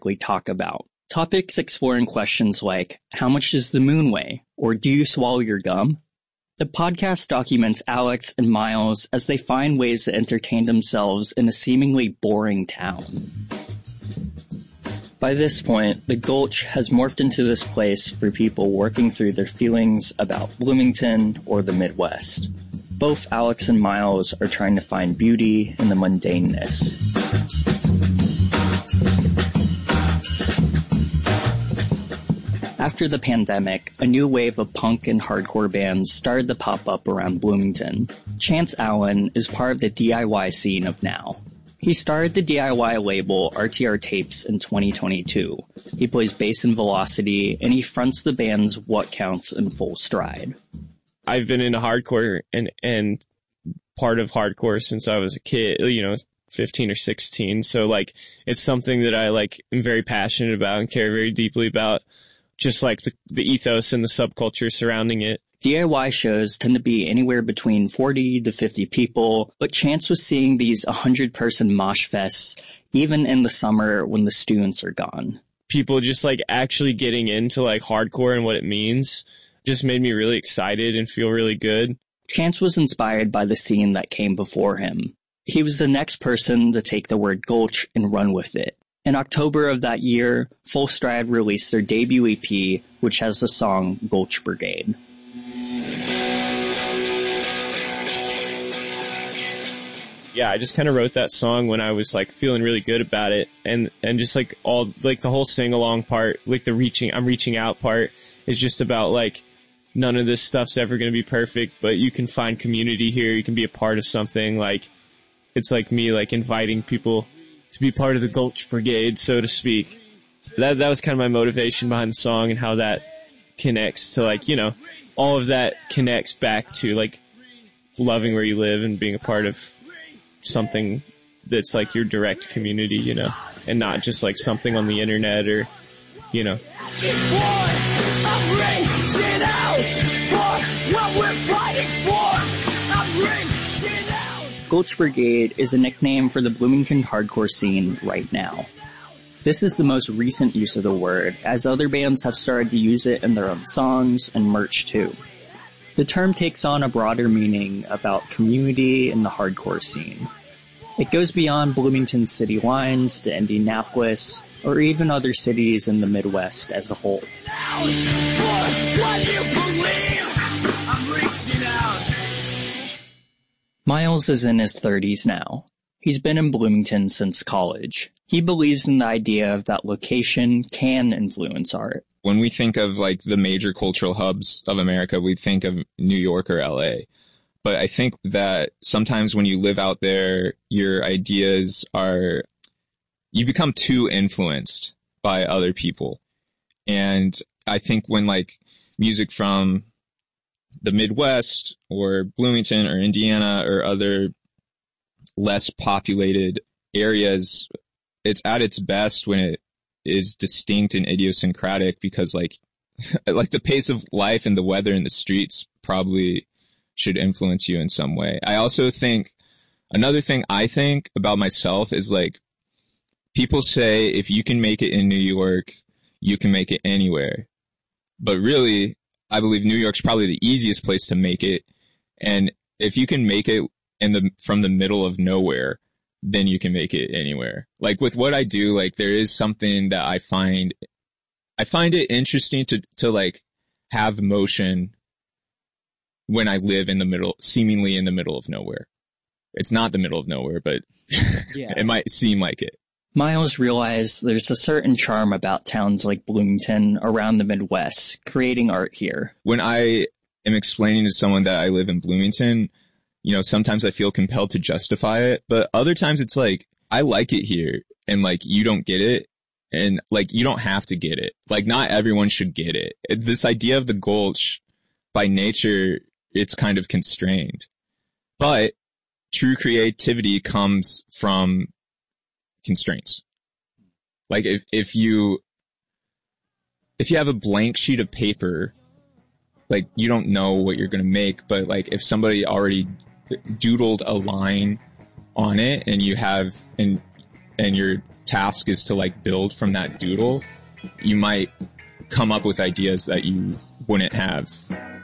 we talk about. Topics exploring questions like, how much does the moon weigh? Or do you swallow your gum? The podcast documents Alex and Miles as they find ways to entertain themselves in a seemingly boring town. By this point, the Gulch has morphed into this place for people working through their feelings about Bloomington or the Midwest. Both Alex and Miles are trying to find beauty in the mundaneness. After the pandemic, a new wave of punk and hardcore bands started to pop up around Bloomington. Chance Allen is part of the DIY scene of now. He started the DIY label RTR Tapes in 2022. He plays bass in Velocity, and he fronts the bands What Counts and Full Stride. I've been into hardcore and part of hardcore since I was a kid, 15 or 16. So like, it's something that I like am very passionate about and care very deeply about, just like the ethos and the subculture surrounding it. DIY shows tend to be anywhere between 40 to 50 people, but Chance was seeing these 100-person mosh fests even in the summer when the students are gone. People just like actually getting into like hardcore and what it means just made me really excited and feel really good. Chance was inspired by the scene that came before him. He was the next person to take the word Gulch and run with it. In October of that year, Full Stride released their debut EP, which has the song Gulch Brigade. Yeah, I just kind of wrote that song when I was like feeling really good about it, and just like all like the whole sing along part, like the I'm reaching out part is just about like none of this stuff's ever going to be perfect, but you can find community here. You can be a part of something. Like it's like me like inviting people to be part of the Gulch Brigade, so to speak. That was kind of my motivation behind the song and how that connects to like, all of that connects back to like loving where you live and being a part of something that's like your direct community, and not just like something on the internet or, Gulch Brigade is a nickname for the Bloomington hardcore scene right now. This is the most recent use of the word, as other bands have started to use it in their own songs and merch too. The term takes on a broader meaning about community in the hardcore scene. It goes beyond Bloomington city lines to Indianapolis, or even other cities in the Midwest as a whole. Miles is in his 30s now. He's been in Bloomington since college. He believes in the idea that location can influence art. When we think of like the major cultural hubs of America, we think of New York or LA. But I think that sometimes when you live out there, your ideas you become too influenced by other people. And I think when like music from the Midwest or Bloomington or Indiana or other less populated areas, it's at its best when it is distinct and idiosyncratic, because like the pace of life and the weather in the streets probably should influence you in some way. I also think another thing I think about myself is like, people say if you can make it in New York, you can make it anywhere. But really, I believe New York's probably the easiest place to make it. And if you can make it from the middle of nowhere, then you can make it anywhere. Like with what I do, like there is something that I find it interesting to like have motion when I live seemingly in the middle of nowhere. It's not the middle of nowhere, but yeah. It might seem like it. Miles realized there's a certain charm about towns like Bloomington around the Midwest, creating art here. When I am explaining to someone that I live in Bloomington, sometimes I feel compelled to justify it, but other times it's like, I like it here, and like, you don't get it, and like, you don't have to get it. Like, not everyone should get it. This idea of the Gulch, by nature, it's kind of constrained. But true creativity comes from constraints. Like if you have a blank sheet of paper, like you don't know what you're going to make, but like if somebody already doodled a line on it and you have, and you're task is to like build from that doodle, you might come up with ideas that you wouldn't have